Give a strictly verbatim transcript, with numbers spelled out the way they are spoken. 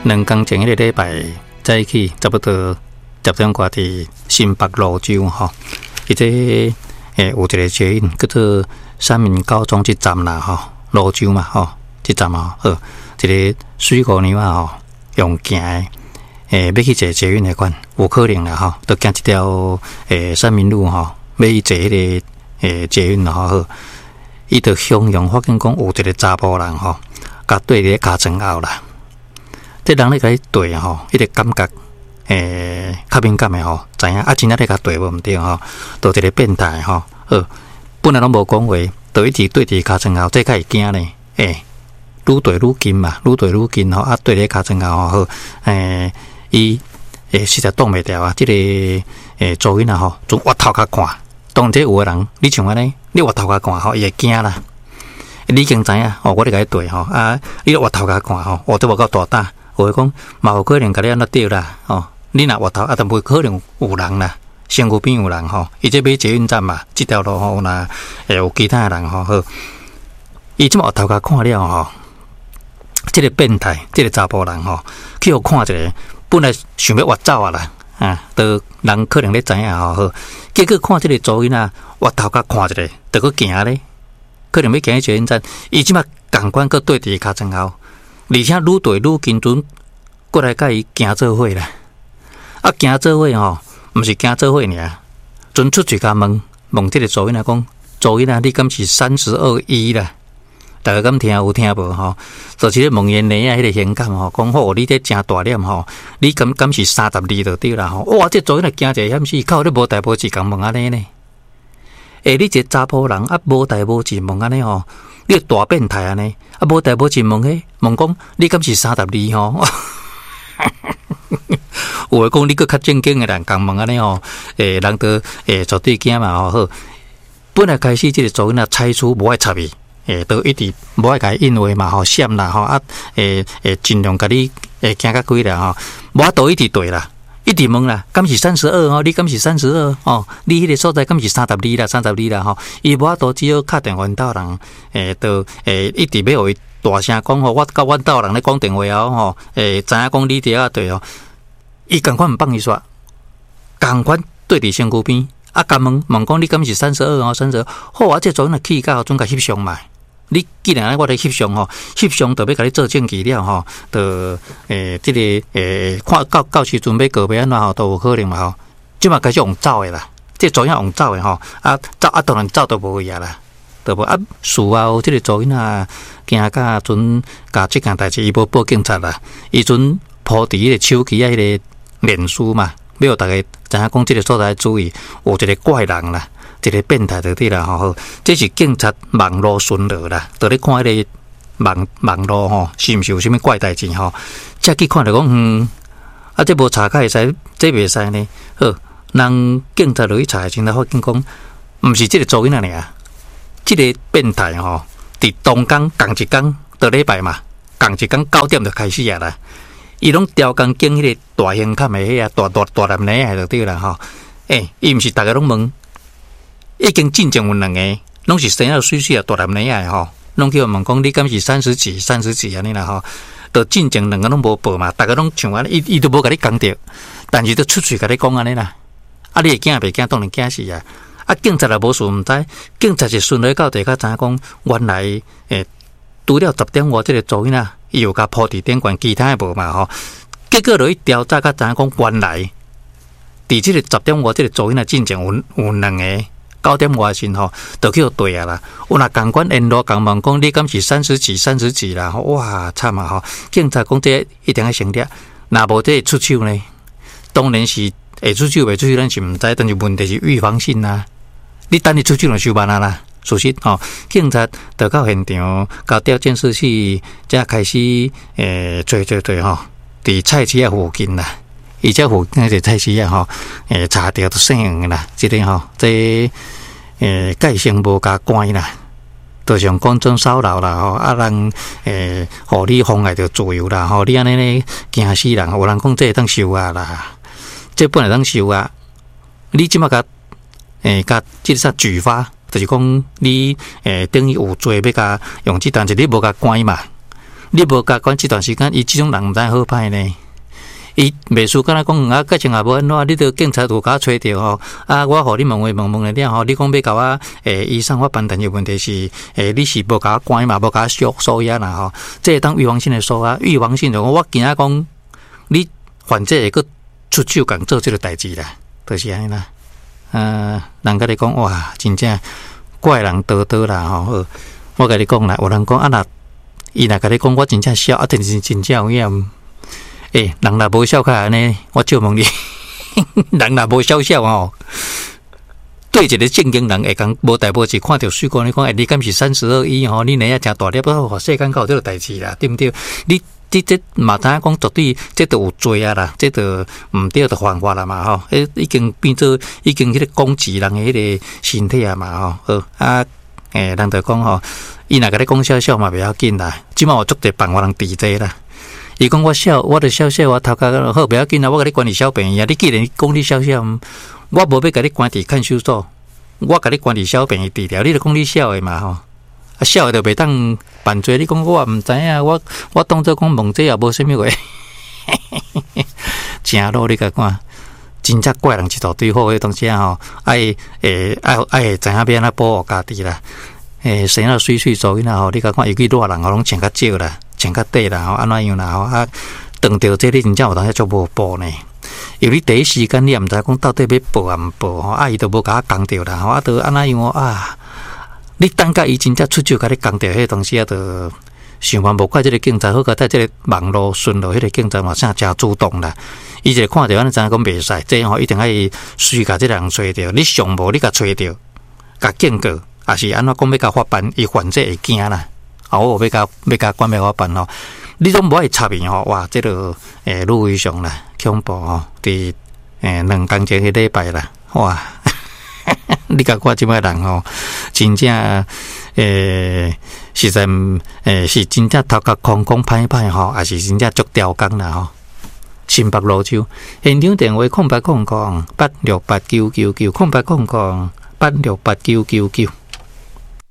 两天前一个礼拜在一起，差不多十点外伫新北蘆洲吼，伊这诶有一个捷运叫做三民高中一站啦吼，蘆洲嘛吼，一站嘛好，一个水姑娘啊吼，用行诶，诶要去坐捷运迄款，有可能啦吼，都行一条诶三民路吼，要去坐迄个诶捷运啦吼，伊就向阳发现讲有一个查甫人吼，甲对咧尻川后啦。这人咧甲伊对吼，迄个感觉诶较敏感诶吼，知影啊真正咧甲对无毋对吼，都一个变态吼，好，本来拢无讲话，就一直对伫尻川后，这较会惊咧，诶，愈对愈近嘛，愈对愈近吼，啊对咧尻川后吼，好，诶，伊诶实在挡袂牢啊，即、這个诶噪音啊吼，从挖头壳看，当这有诶人，你像安尼，你挖头壳看吼，伊会惊啦。你已经知影吼，我咧甲伊对吼，啊，你挖头壳看吼，我都无够大胆。我讲，嘛有可能甲你安怎对啦，吼！你若滑头，啊，但无可能有人啦，身躯边有人吼。伊这买捷运站嘛，这条路吼，若会有其他人吼，好。伊即么滑头甲看了吼，这个变态，这个查甫人吼，去互看一个，本来想要滑走啊啦，啊，都人可能咧知影吼，好。结果看这个噪音啊，滑头甲看一个，就去行咧，可能要行去捷运站，伊即么共款，佮对伫尻川后。而且愈对愈近，阵过来甲伊行做伙啦。啊，行做伙吼，毋是行做伙尔，阵出去甲问问即个噪音啊，讲噪音啊，你敢是三十二一啦？大家敢听有听无吼？就是咧问言呢啊，迄个显感吼，讲好你这真大念吼，你敢敢是三十二就对啦吼。哇，这噪音啊，惊者险死，靠你无代无志共问安尼呢？诶，你一个查甫人啊，无代无志问安尼吼。你大变态安尼，啊无代无志问迄问讲，你敢是三十二吼？有诶讲你个较正经诶人共问安尼吼，诶人都诶绝对惊嘛吼。好，本来开始即个噪音啊，采取无爱插伊，诶都一直无爱甲伊因为嘛吼，闪啦吼啊，诶诶尽量甲你诶行较几啦吼，无都一直对啦。一直问啦，敢是三十二吼？你敢是三十二哦？你迄个所在敢是三十二啦？三十二啦吼？伊无法度只有敲电话到人，诶，都诶一直要互伊大声讲吼，我甲阮到人咧讲电话后吼，诶，知影讲你伫遐对哦，伊共款毋放伊煞，共款对伫身躯边，啊，甲问问讲你敢是三十二吼？三十二，好啊，这阵若去到总甲翕相嘛。你既然我咧翕相吼，翕相就要甲你做证据了吼，就诶，即、這个诶，看到到时阵要告别安怎吼，都有可能嘛吼。即嘛开始用走诶啦，即噪音用走诶吼，啊走啊当然走都无去啊啦，都无啊事后即个噪音啊，惊甲阵甲即件代志伊无报警察啦，伊阵铺伫迄个手机啊迄个脸书嘛，要互大家知影讲即个所在注意，有一个怪人啦。一个变态就对啦吼，这是警察网络巡逻啦，就咧看迄个网网络吼，是毋是有啥物怪代志吼？才去看着讲，嗯，啊，这无查较会使，这袂使呢。好，人警察落去查，真来发现讲，毋是即个噪音啊尔，即个变态吼，伫当工共一工，倒礼拜嘛，共一工九点就开始啊啦。伊拢调工经迄个大型卡的迄啊，大大大男的啊，就对啦吼。诶，伊毋是逐个拢问。已经进前有两个，拢是生了水水啊，大男人啊吼，拢叫问讲你敢是三十几、三十几安尼啦吼，都进前两个拢无报嘛，大家拢像安尼，伊伊都无甲你讲着，但是都出去甲你讲安尼啦，啊，你会惊袂惊？当然惊死啊！啊，警察也无事毋知，警察是顺利到地，较知影讲原来诶，除了十点外即个噪音啊，伊有甲铺伫顶管，其他诶无嘛吼，结果落去调查，较知影讲原来伫即个十点外即个噪音啊，进前有有两个。九点外时吼，就去对啊啦。有若共款联络共问讲，你敢是三十几、三十几啦？哇，惨啊吼！警察讲这一定要成立，若无这出手呢？当然是会出手，袂出手咱是毋知，但是问题是预防性啊。你等你出手就收办啊啦。事实吼，警察就到现场，交调监视器，才开始诶，追追追吼，伫菜市啊附近啦。伊这附近个菜市啊吼，诶查到都姓啦，即个吼，这诶界线无甲关啦，就像公众骚扰啦吼，啊人诶，互你妨碍着自由啦吼，你安尼咧惊死人，有人讲这会当收押啦，这本来当收押，你即马甲诶甲即个啥举发，就是讲你诶等于有罪要甲用即单子，你无甲关嘛， 你无甲管这段时间，伊即种人毋知好歹呢。伊袂输，敢若讲啊，个情也无安怎，你着警察就甲我找着吼。啊，我互你问话问问了吼，你讲要甲我诶，医生我判断的问题是诶，你是无甲我关嘛，无甲我锁锁押啦吼。这当预防性的锁押，预防性就讲我惊啊讲你患者会个出手共做这个代志啦，就是安尼啦。呃，人甲你讲哇，真正怪人多多啦吼。我甲你讲啦，有人讲啊若伊若甲你讲我真正笑，啊，真是真正有影。诶、欸，人若无笑开安尼，我就问你，人若无笑笑吼，对一个正经人会讲无代无志，看到水果，你讲诶，你敢是三十二亿吼？你哪样真大粒，不？世间搞这个代志啦，对不对？你你这嘛知影讲绝对，这都有罪啊啦，这都毋对，就犯法啦嘛吼。诶，已经变做已经迄个攻击人诶迄个身体啊嘛吼。好啊，诶，人就讲吼，伊若甲你讲笑笑嘛，袂要紧啦，即码有足侪办法人治这啦。伊讲我笑，我著笑笑，我头壳好，不要紧啦。我甲你关伫小病院啊！你既然讲你笑笑，我无要甲你关伫看守所，我甲你关伫小病院治疗，你著讲你笑诶嘛吼，啊笑诶著袂当办罪。你讲我也毋知影，我我当作讲问这也无啥物话，真努力甲看，真正怪人一大堆好诶东西啊吼，爱诶爱爱知影要安怎保护家己啦。诶，生了水水做囡仔吼，你甲看，尤其热人吼，拢穿较少啦。穿较短啦，吼安怎样啦，吼啊，当着这你真正有当时做无报呢。因为你第一时间你也毋知讲到底要报啊毋报吼，啊伊都无甲我讲着啦，吼啊，都安怎样啊？你等甲伊真正出手甲你讲着迄个东西啊，都想办无怪这个警察好甲在这个网络顺路，迄个警察嘛啥真主动啦。伊就看着安尼知影讲袂使，这吼一定爱随甲这个人找着，你上无你甲找着，甲警告，也是安怎讲要甲法办，伊患者会惊啦。啊！我要甲要甲管要我办吼，你拢无爱插伊吼，哇！这个诶，路非常啦，恐怖吼，伫诶两工前迄礼拜啦，哇！你甲我即摆人吼，真正诶，实在诶是真正头壳空空歹歹吼，还是真正足刁工啦吼。新北路州现场电话空八空空八六八九九九空八空空八六八九九九。